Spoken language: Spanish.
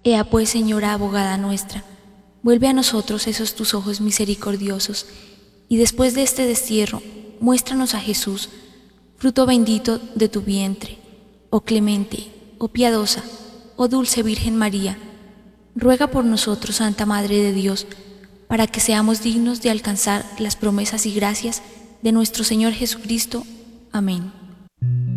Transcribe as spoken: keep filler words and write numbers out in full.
Ea pues, Señora abogada nuestra, vuelve a nosotros esos tus ojos misericordiosos, y después de este destierro, muéstranos a Jesús, fruto bendito de tu vientre. Oh clemente, oh piadosa, oh dulce Virgen María, ruega por nosotros, Santa Madre de Dios, para que seamos dignos de alcanzar las promesas y gracias de nuestro Señor Jesucristo. Amén.